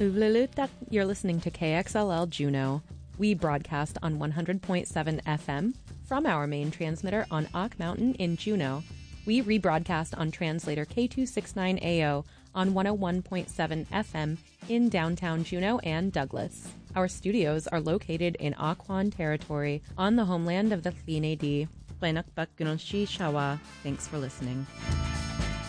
Uvlilutak, you're listening to KXLL Juneau. We broadcast on 100.7 FM from our main transmitter on Ock Mountain in Juneau. We rebroadcast on translator K269AO on 101.7 FM in downtown Juneau and Douglas. Our studios are located in Occoquan territory on the homeland of the Tl'in Thanks for listening.